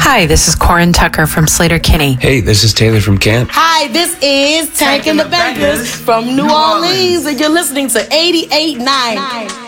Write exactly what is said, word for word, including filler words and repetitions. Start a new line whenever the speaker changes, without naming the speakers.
Hi, this is Corin Tucker from Slater Kinney.
Hey, this is Taylor from Kent.
Hi, this is Tank and the Bankers from New Orleans, and you're listening to eighty-eight point nine.